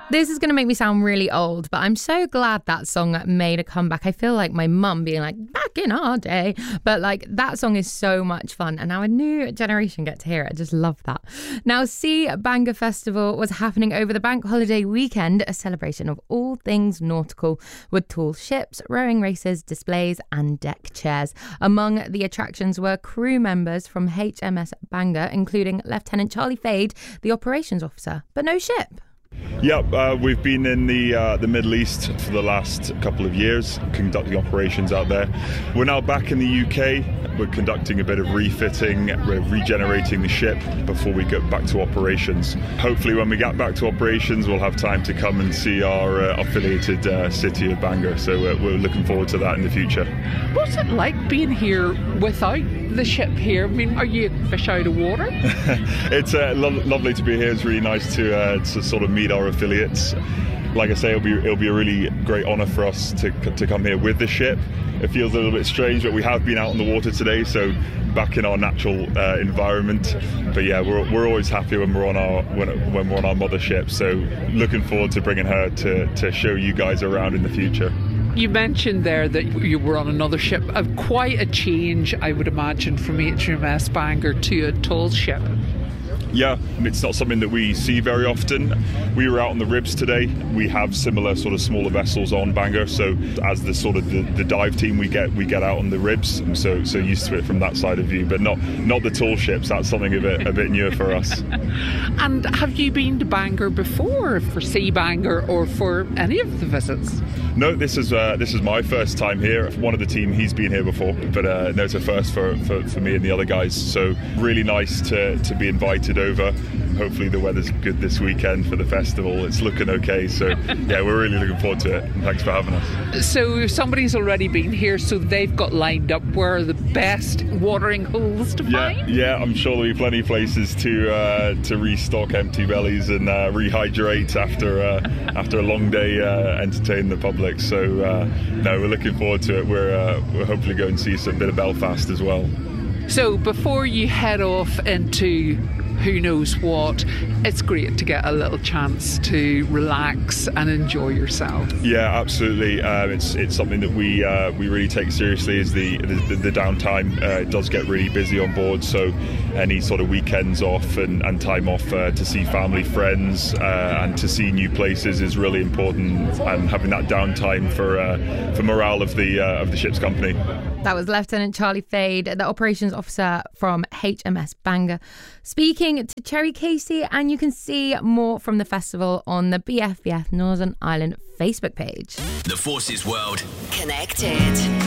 This is going to make me sound really old, but I'm so glad that song made a comeback. I feel like my mum being like, back in our day. But like, that song is so much fun. And now a new generation get to hear it. I just love that. Now, Sea Bangor Festival was happening over the bank holiday weekend, a celebration of all things nautical with tall ships, rowing races, displays and deck chairs. Among the attractions were crew members from HMS Bangor, including Lieutenant Charlie Fade, the operations officer, but no ship. Yeah, we've been in the Middle East for the last couple of years, conducting operations out there. We're now back in the UK. We're conducting a bit of refitting, we're regenerating the ship before we get back to operations. Hopefully when we get back to operations, we'll have time to come and see our affiliated city of Bangor. So we're looking forward to that in the future. What's it like being here without the ship here? I mean, are you fish out of water? It's lovely to be here. It's really nice to sort of meet our affiliates. Like I say, it'll be a really great honour for us to come here with the ship. It feels a little bit strange, but we have been out on the water today, so back in our natural environment. But yeah, we're always happy when we're on our mothership. So looking forward to bringing her to show you guys around in the future. You mentioned there that you were on another ship. Quite a change, I would imagine, from HMS Bangor to a tall ship. Yeah, it's not something that we see very often. We were out on the Ribs today. We have similar sort of smaller vessels on Bangor, so as the sort of the dive team, we get out on the Ribs, so used to it from that side of view. But not the tall ships. That's something a bit newer for us. And have you been to Bangor before, for Sea Bangor or for any of the visits? No, this is my first time here. One of the team, he's been here before, but no, it's a first for me and the other guys. So really nice to be invited over. Hopefully the weather's good this weekend for the festival. It's looking okay, so yeah, we're really looking forward to it. And thanks for having us. So somebody's already been here, so they've got lined up where are the best watering holes to find? Yeah, I'm sure there'll be plenty of places to restock empty bellies and rehydrate after a long day entertain the public. So no, we're looking forward to it. We're hopefully going to see a bit of Belfast as well. So before you head off into who knows what, it's great to get a little chance to relax and enjoy yourself. Yeah, absolutely. It's something that we really take seriously, is the downtime. It does get really busy on board, so any sort of weekends off and time off to see family, friends, and to see new places is really important, and having that downtime for morale of the ship's company. That was Lieutenant Charlie Fade, the operations officer from HMS Bangor, speaking to Cherry Casey, and you can see more from the festival on the BFBF Northern Ireland Facebook page. The Forces World Connected.